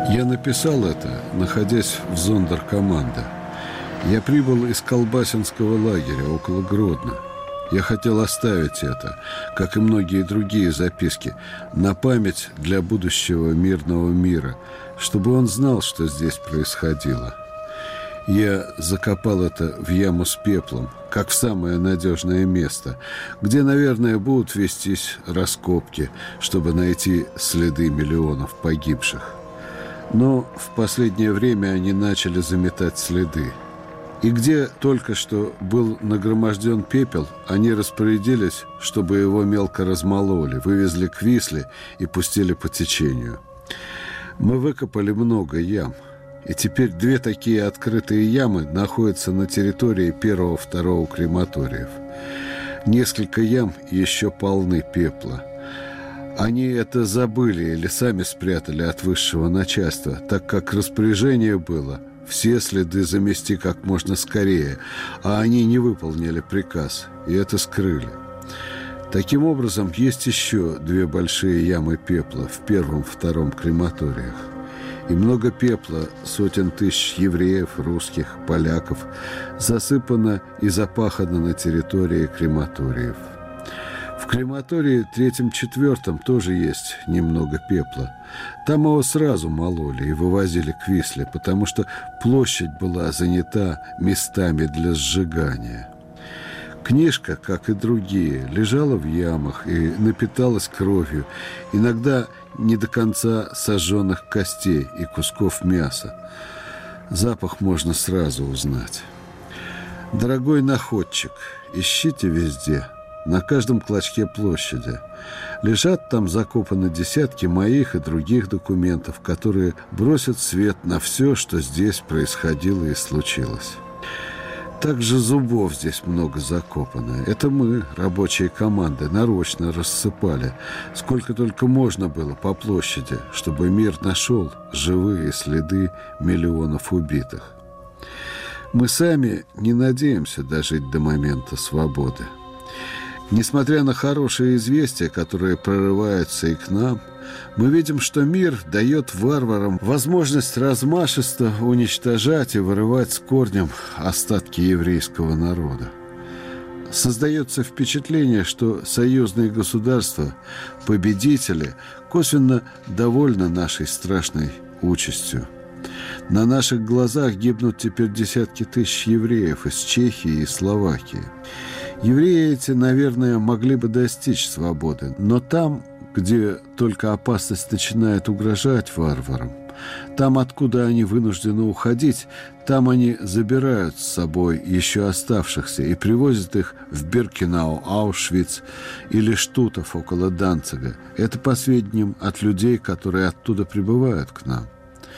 Я написал это, находясь в зондеркоманде. Я прибыл из Колбасинского лагеря около Гродно. Я хотел оставить это, как и многие другие записки, на память для будущего мирного мира, чтобы он знал, что здесь происходило. Я закопал это в яму с пеплом, как в самое надежное место, где, наверное, будут вестись раскопки, чтобы найти следы миллионов погибших. Но в последнее время они начали заметать следы. И где только что был нагроможден пепел, они распорядились, чтобы его мелко размололи, вывезли к Висле и пустили по течению. Мы выкопали много ям, и теперь 2 такие открытые ямы находятся на территории 1-2 крематориев. Несколько ям еще полны пепла. Они это забыли или сами спрятали от высшего начальства, так как распоряжение было все следы замести как можно скорее, а они не выполнили приказ, и это скрыли. Таким образом, есть еще 2 большие ямы пепла в 1-2 крематориях. И много пепла, сотен тысяч евреев, русских, поляков, засыпано и запахано на территории крематориев. В крематории 3-4 тоже есть немного пепла. Там его сразу мололи и вывозили к Висле, потому что площадь была занята местами для сжигания. Книжка, как и другие, лежала в ямах и напиталась кровью, иногда не до конца сожженных костей и кусков мяса. Запах можно сразу узнать. Дорогой находчик, ищите везде, на каждом клочке площади. Лежат там закопаны десятки моих и других документов, которые бросят свет на все, что здесь происходило и случилось. Также зубов здесь много закопано. Это мы, рабочие команды, нарочно рассыпали, сколько только можно было по площади, чтобы мир нашел живые следы миллионов убитых. Мы сами не надеемся дожить до момента свободы. Несмотря на хорошие известия, которые прорываются и к нам, мы видим, что мир дает варварам возможность размашисто уничтожать и вырывать с корнем остатки еврейского народа. Создается впечатление, что союзные государства, победители, косвенно довольны нашей страшной участью. На наших глазах гибнут теперь десятки тысяч евреев из Чехии и Словакии. Евреи эти, наверное, могли бы достичь свободы, но там, где только опасность начинает угрожать варварам, там, откуда они вынуждены уходить, там они забирают с собой еще оставшихся и привозят их в Биркенау, Аушвиц или Штутов около Данцига. Это по сведениям от людей, которые оттуда прибывают к нам.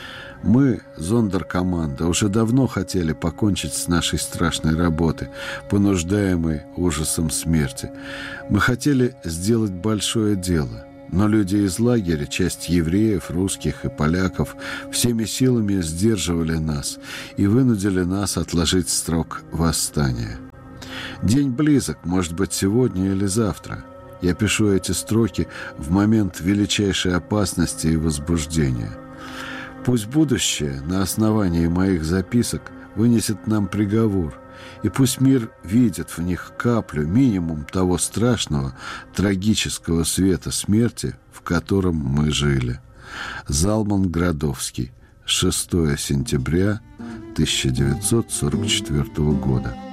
Мы, зондеркоманда, уже давно хотели покончить с нашей страшной работой, понуждаемой ужасом смерти. Мы хотели сделать большое дело, но люди из лагеря, часть евреев, русских и поляков, всеми силами сдерживали нас и вынудили нас отложить срок восстания. День близок, может быть, сегодня или завтра. Я пишу эти строки в момент величайшей опасности и возбуждения. Пусть будущее на основании моих записок вынесет нам приговор, и пусть мир видит в них каплю, минимум того страшного, трагического света смерти, в котором мы жили. Залман Градовский. 6 сентября 1944 года.